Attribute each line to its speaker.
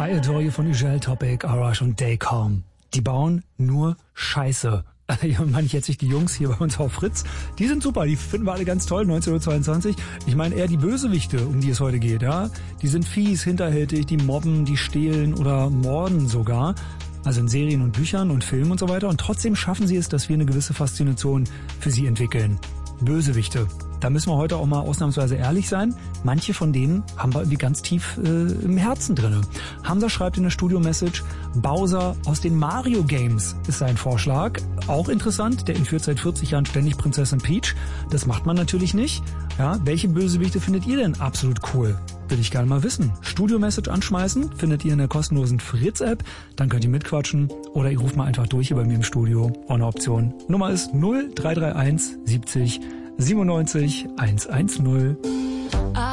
Speaker 1: I Adore You von Ugel, Topic, Arash und Daycalm. Die bauen nur Scheiße. Ja, meine ich jetzt nicht die Jungs hier bei uns auf Fritz. Die sind super, die finden wir alle ganz toll, 1922. Ich meine eher die Bösewichte, um die es heute geht, ja. Die sind fies, hinterhältig, die mobben, die stehlen oder morden sogar. Also in Serien und Büchern und Filmen und so weiter. Und trotzdem schaffen sie es, dass wir eine gewisse Faszination für sie entwickeln. Bösewichte. Da müssen wir heute auch mal ausnahmsweise ehrlich sein. Manche von denen haben wir irgendwie ganz tief im Herzen drinne. Hamza schreibt in der Studio-Message, Bowser aus den Mario Games ist sein Vorschlag. Auch interessant, der entführt seit 40 Jahren ständig Prinzessin Peach. Das macht man natürlich nicht. Ja, welche Bösewichte findet ihr denn absolut cool? Will ich gerne mal wissen. Studio-Message anschmeißen, findet ihr in der kostenlosen Fritz-App. Dann könnt ihr mitquatschen oder ihr ruft mal einfach durch hier bei mir im Studio. Auch eine Option. Nummer ist 0331 70 97 110.